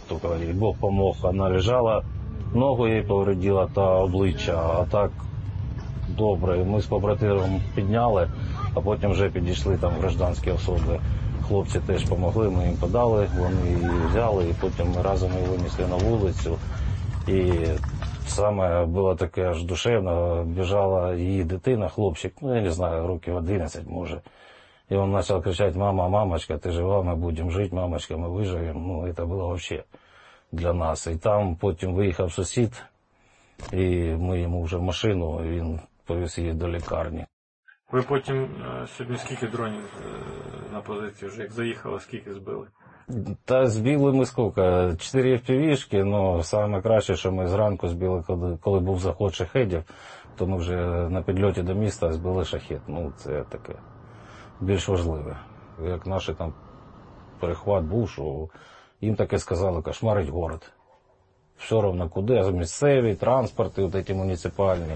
только говорить. Бог помог. Она лежала, ногу їй повредила та обличчя, а так добре. Ми з побратимом підняли, а потім вже підійшли там гражданські особи. Хлопці теж допомогли, ми їм подали, вони її взяли, і потім ми разом її винесли на вулицю. І саме було таке аж душевно, біжала її дитина, хлопчик, ну я не знаю, років 11 може. И он начал кричать: «Мама, мамочка, ты жива, мы будем жить, мамочка, мы выживем». Ну, это было вообще для нас. І там потім виїхав сусід, і ми йому вже в машину, він повіз її до лікарні. Ви потім сьогодні скільки дронів на позиції вже, як заїхали, скільки збили? Та збили ми скільки? 4 FPV-шки, але саме краще, що ми зранку збили, коли був заход шахедів, то ми вже на підльоті до міста збили шахед. Ну, це таке більш важливе. Як наш там перехват був, що їм таке сказали: кошмарить город. Все одно куди, а місцеві, транспорти, от ці муніципальні.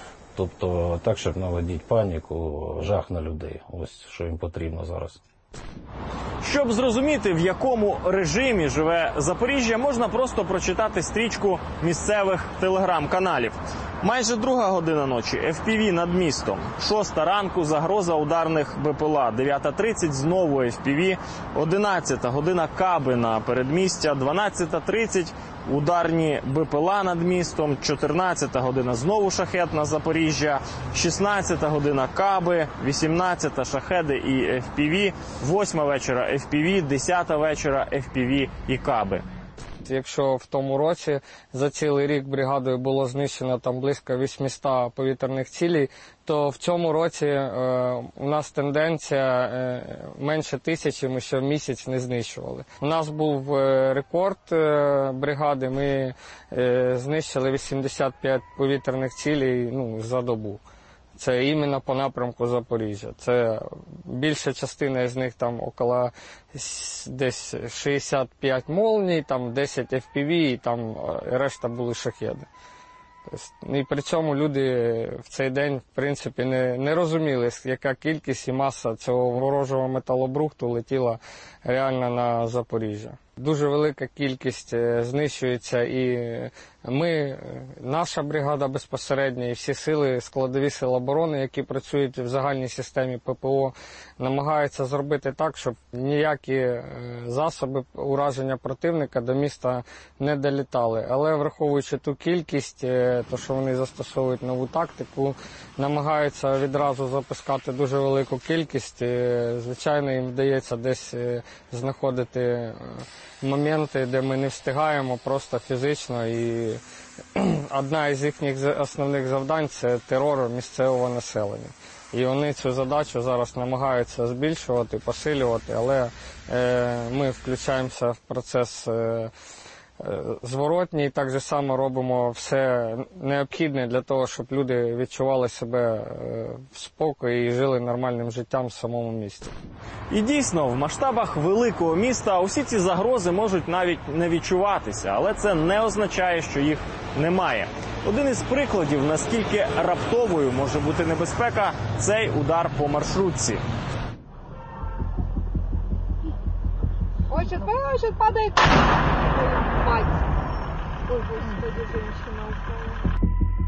Тобто так, щоб наводити паніку, жах на людей. Ось що їм потрібно зараз. Щоб зрозуміти, в якому режимі живе Запоріжжя, можна просто прочитати стрічку місцевих телеграм-каналів. Майже 2 година ночі, FPV над містом. 6 ранку, загроза ударних БПЛА. 9:30 знову FPV. 11 година каби на передмістя. 12:30 ударні БПЛА над містом. 14 година знову шахед на Запоріжжя. 16 година каби. 18 шахеди і FPV. 8 вечора FPV. 10 вечора FPV і каби. Якщо в тому році за цілий рік бригадою було знищено там близько 800 повітряних цілей, то в цьому році у нас тенденція менше 1000 ми ще в місяць не знищували. У нас був рекорд бригади, ми знищили 85 повітряних цілей за добу. Це іменно по напрямку Запоріжжя. Це більша частина з них там около десь 65 молній, там 10 FPV, і там решта були шахеди. І при цьому люди в цей день, в принципі, не розуміли, яка кількість і маса цього ворожого металобрухту летіла реально на Запоріжжя. Дуже велика кількість знищується, і ми, наша бригада безпосередньо, і всі сили, складові сили оборони, які працюють в загальній системі ППО, намагаються зробити так, щоб ніякі засоби ураження противника до міста не долітали. Але враховуючи ту кількість, то що вони застосовують нову тактику, намагаються відразу запускати дуже велику кількість. Звичайно, їм вдається десь знаходити моменти, де ми не встигаємо просто фізично, і одна із їхніх основних завдань – це терор місцевого населення. І вони цю задачу зараз намагаються збільшувати, посилювати, але ми включаємося в процес зворотній, так же само робимо все необхідне для того, щоб люди відчували себе в спокої і жили нормальним життям в самому місті. І дійсно, в масштабах великого міста усі ці загрози можуть навіть не відчуватися, але це не означає, що їх немає. Один із прикладів, наскільки раптовою може бути небезпека – цей удар по маршрутці. Ой, сейчас падает. Мать. Ой, господи, женщина упала.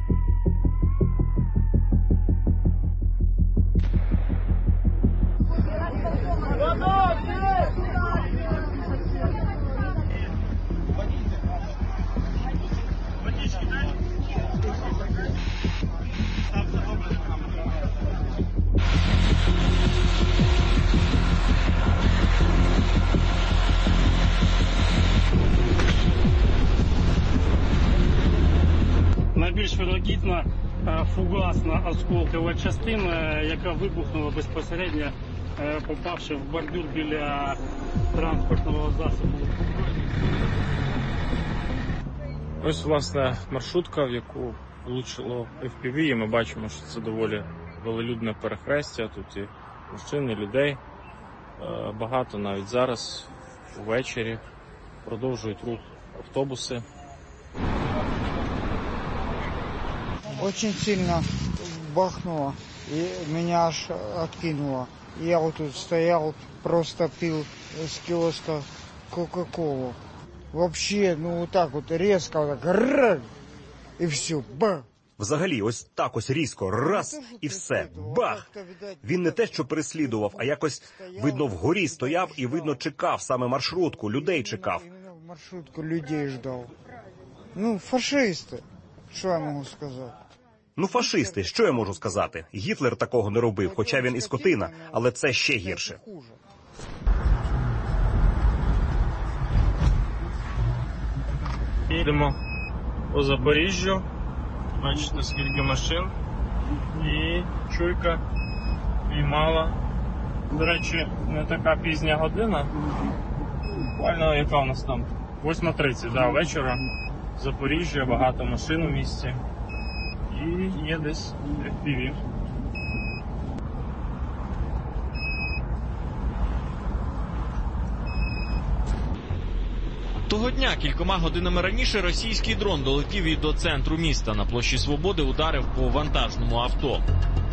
Найбільш вірогідна фугасна осколкова частина, яка вибухнула безпосередньо, попавши в бордюр біля транспортного засобу. Ось, власне, маршрутка, в яку влучило FPV, і ми бачимо, що це доволі велолюдне перехрестя. Тут і машини, людей. Багато навіть зараз, увечері, продовжують рух автобуси. Очень сильно бахнуло, и меня аж откинуло. Я вот тут стоял, просто пил с киоска Кока-Колу. Вообще, ну вот так вот резко, вот так, рррр, и все, бах. Взагалі, ось так ось різко, раз, і все, бах! Він не те, що переслідував, а якось, видно, вгорі стояв і, видно, чекав саме маршрутку, людей чекав. Маршрутку людей ждал. Ну, фашисты, что я могу сказать? Ну, фашисти, що я можу сказати? Гітлер такого не робив, хоча він і скотина, але це ще гірше. Їдемо по Запоріжжю. Бачите, скільки машин. І чуйка піймала. До речі, не така пізня година. Буквально, яка у нас там? 8:30, да, вечора. Запоріжжя, багато машин у місті. І є десь FPV. Того дня, кількома годинами раніше, російський дрон долетів і до центру міста. На площі Свободи ударив по вантажному авто.